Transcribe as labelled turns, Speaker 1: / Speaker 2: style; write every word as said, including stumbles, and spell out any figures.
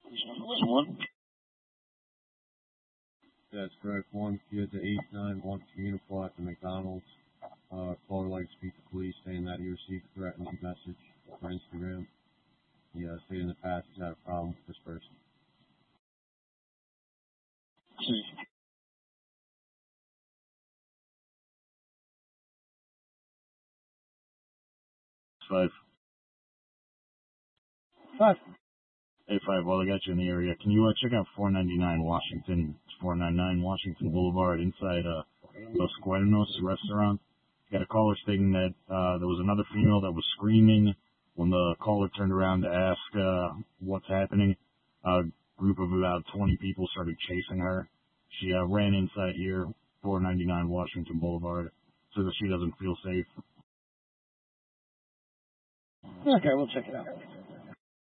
Speaker 1: One.
Speaker 2: That's correct. One kid to eight nine one communicable at the McDonald's. Uh, caller would like to speak to police saying that he received a threatening message for Instagram. He uh, stated in the past he's had a problem with this person.
Speaker 1: See.
Speaker 3: Five.
Speaker 1: Five.
Speaker 3: Hey, five. While I got you in the area, can you uh, check out four ninety-nine Washington, four ninety-nine Washington Boulevard inside uh, Los Cuernos restaurant? Got a caller stating that uh, there was another female that was screaming. When the caller turned around to ask uh, what's happening, a group of about twenty people started chasing her. She uh, ran inside here, four ninety-nine Washington Boulevard, so that she doesn't feel safe.
Speaker 1: Okay, we'll check it out.